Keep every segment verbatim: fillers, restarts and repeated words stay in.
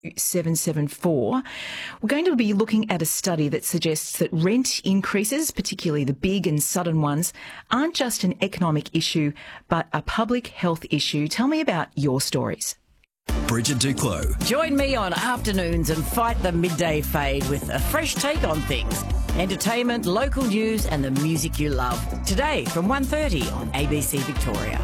seven seven four. We're going to be looking at a study that suggests that rent increases, particularly the big and sudden ones, aren't just an economic issue, but a public health issue. Tell me about your stories. Bridget Duclos. Join me on afternoons and fight the midday fade with a fresh take on things. Entertainment, local news and the music you love. Today from one thirty on A B C Victoria.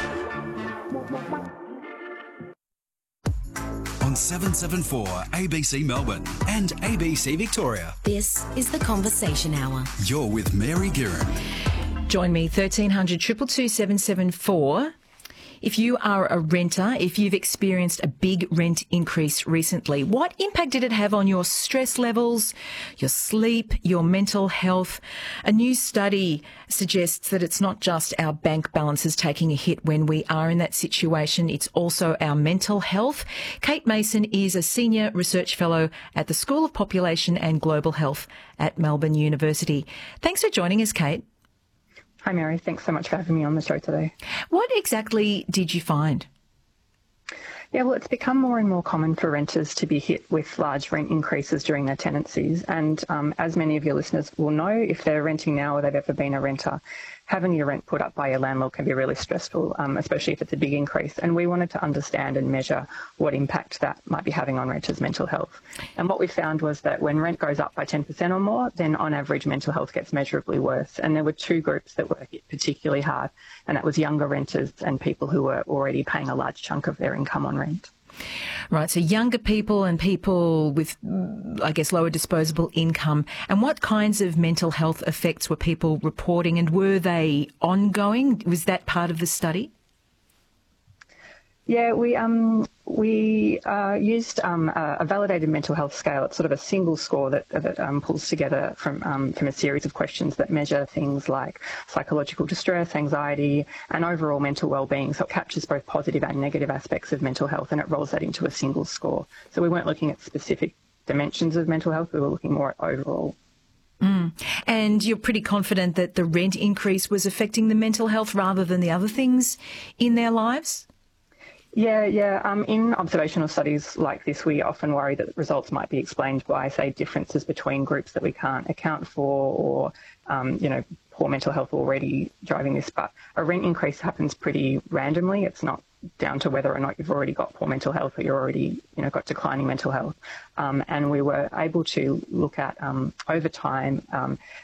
On seven seven four A B C Melbourne and A B C Victoria. This is The Conversation Hour. You're with Mary Guerin. Join me, thirteen hundred, two two two, seven seven four. If you are a renter, if you've experienced a big rent increase recently, what impact did it have on your stress levels, your sleep, your mental health? A new study suggests that it's not just our bank balances taking a hit when we are in that situation, it's also our mental health. Kate Mason is a senior research fellow at the School of Population and Global Health at Melbourne University. Thanks for joining us, Kate. Hi, Mary. Thanks so much for having me on the show today. What exactly did you find? Yeah, well, it's become more and more common for renters to be hit with large rent increases during their tenancies. And um, as many of your listeners will know, if they're renting now or they've ever been a renter, having your rent put up by your landlord can be really stressful, um, especially if it's a big increase. And we wanted to understand and measure what impact that might be having on renters' mental health. And what we found was that when rent goes up by ten percent or more, then on average mental health gets measurably worse. And there were two groups that were hit particularly hard, and that was younger renters and people who were already paying a large chunk of their income on rent. Right, so younger people and people with, I guess, lower disposable income. And what kinds of mental health effects were people reporting, and were they ongoing? Was that part of the study? Yeah, we um we uh, used um, a, a validated mental health scale. It's sort of a single score that, that um, pulls together from um, from a series of questions that measure things like psychological distress, anxiety, and overall mental well-being. So it captures both positive and negative aspects of mental health, and it rolls that into a single score. So we weren't looking at specific dimensions of mental health. We were looking more at overall. Mm. And you're pretty confident that the rent increase was affecting the mental health rather than the other things in their lives? Yeah, yeah. Um, in observational studies like this, we often worry that results might be explained by, say, differences between groups that we can't account for, or, um, you know, poor mental health already driving this. But a rent increase happens pretty randomly. It's not down to whether or not you've already got poor mental health or you're already, you know, got declining mental health. Um, and we were able to look at, um, over time, um,